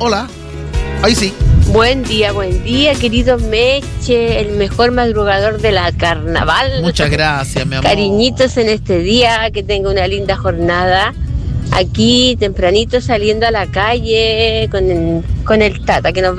Hola. Ahí sí. Buen día, querido Meche, el mejor madrugador de la carnaval. Muchas gracias, mi amor. Cariñitos en este día, que tenga una linda jornada. Aquí tempranito saliendo a la calle con el Tata, que nos